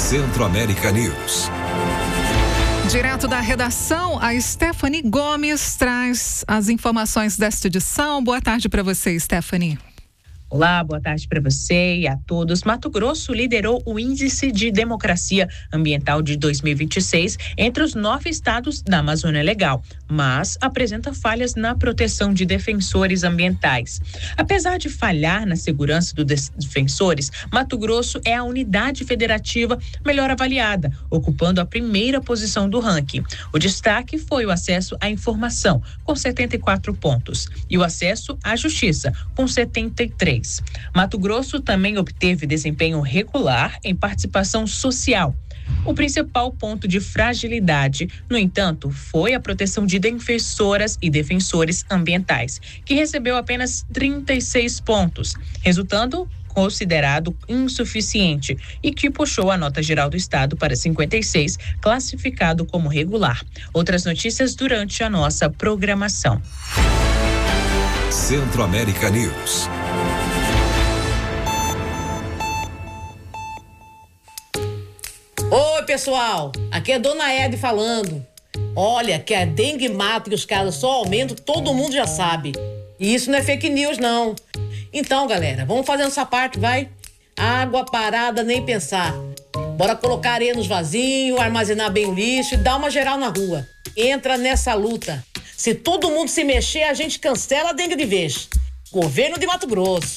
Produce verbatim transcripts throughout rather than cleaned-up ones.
Centro-América News. Direto da redação, a Stephanie Gomes traz as informações desta edição. Boa tarde para você, Stephanie. Olá, boa tarde para você e a todos. Mato Grosso liderou o Índice de Democracia Ambiental de dois mil e vinte e seis entre os nove estados da Amazônia Legal, mas apresenta falhas na proteção de defensores ambientais. Apesar de falhar na segurança dos defensores, Mato Grosso é a unidade federativa melhor avaliada, ocupando a primeira posição do ranking. O destaque foi o acesso à informação, com setenta e quatro pontos, e o acesso à justiça, com setenta e três. Mato Grosso também obteve desempenho regular em participação social. O principal ponto de fragilidade, no entanto, foi a proteção de defensoras e defensores ambientais, que recebeu apenas trinta e seis pontos, resultando considerado insuficiente e que puxou a nota geral do estado para cinquenta e seis, classificado como regular. Outras notícias durante a nossa programação. Centro-América News. Oi, pessoal, aqui é Dona Ed falando. Olha, que a dengue mata e os casos só aumentam, todo mundo já sabe. E isso não é fake news, não. Então, galera, vamos fazer essa parte, vai? Água parada, nem pensar. Bora colocar areia nos vasinhos, armazenar bem o lixo e dar uma geral na rua. Entra nessa luta. Se todo mundo se mexer, a gente cancela a dengue de vez. Governo de Mato Grosso.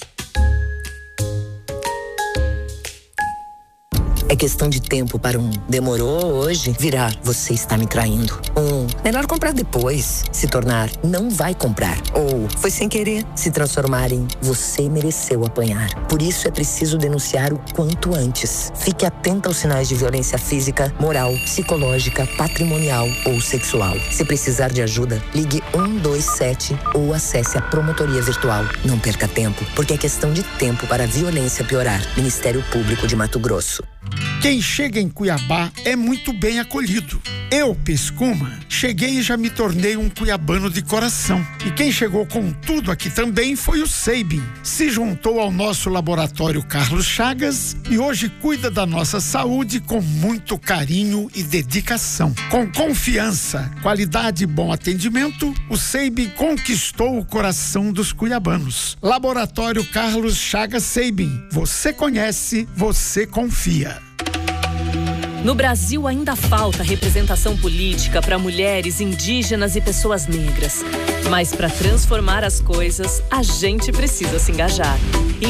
É questão de tempo para um demorou hoje virar você está me traindo. Um melhor comprar depois se tornar não vai comprar. Ou foi sem querer se transformar em você mereceu apanhar. Por isso é preciso denunciar o quanto antes. Fique atento aos sinais de violência física, moral, psicológica, patrimonial ou sexual. Se precisar de ajuda, ligue um dois sete ou acesse a promotoria virtual. Não perca tempo, porque é questão de tempo para a violência piorar. Ministério Público de Mato Grosso. Quem chega em Cuiabá é muito bem acolhido. Eu, Pescuma, cheguei e já me tornei um cuiabano de coração. E quem chegou com tudo aqui também foi o Seibin. Se juntou ao nosso laboratório Carlos Chagas e hoje cuida da nossa saúde com muito carinho e dedicação. Com confiança, qualidade e bom atendimento, o Seibin conquistou o coração dos cuiabanos. Laboratório Carlos Chagas Seibin. Você conhece, você confia. No Brasil ainda falta representação política para mulheres, indígenas e pessoas negras. Mas para transformar as coisas, a gente precisa se engajar.